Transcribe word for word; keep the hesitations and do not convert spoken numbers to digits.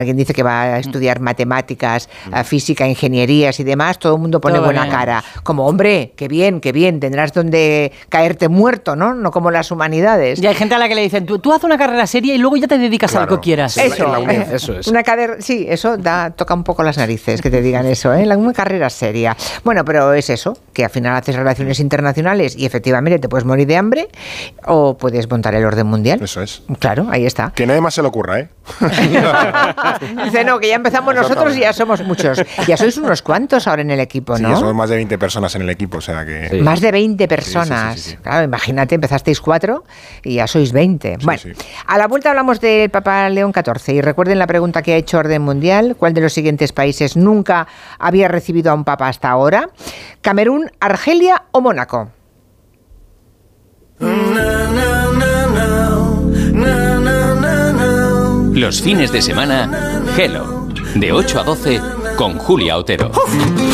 alguien dice que va a estudiar matemáticas, mm. física, ingenierías y demás, todo el mundo pone todo buena bien. cara. Como, hombre, qué bien, qué bien, tendrás donde caerte muerto, ¿no? No como las humanidades. Y hay gente a la que le dicen, tú, tú haz una carrera seria y luego ya te dedicas claro, a lo que quieras. Eso, eh, eso es. Una carrera, sí, eso da, toca un poco las narices que te digan eso, ¿eh? Una carrera seria. Bueno, pero es eso, que al final haces relaciones internacionales y efectivamente te puedes morir de hambre o puedes montar el orden mundial. Eso es. Claro, ahí está. Que nadie más se le ocurra, ¿eh? Dice, no, que ya empezamos nosotros y ya somos muchos. Ya sois unos cuantos ahora en el equipo, ¿no? Sí, ya somos más de veinte personas en el equipo, o sea que... Sí. Más de veinte personas. Sí, sí, sí, sí. Claro, imagínate, empezasteis cuatro y ya sois veinte. Sí, bueno, sí. A la vuelta hablamos del Papa León catorce y recuerden la pregunta que ha hecho Orden Mundial, ¿cuál de los siguientes países nunca había recibido a un papa hasta ahora? ¿Camerún, Argelia o Mónaco? Los fines de semana, Hello, de ocho a doce con Julia Otero.